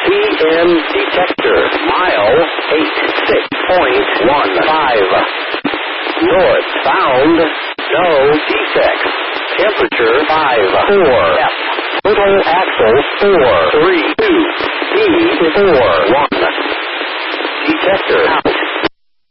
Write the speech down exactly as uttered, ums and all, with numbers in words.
C M detector. Mile eight six point one five. Northbound. No defects. Temperature five four. F. Total axle four three two. E four one. Detector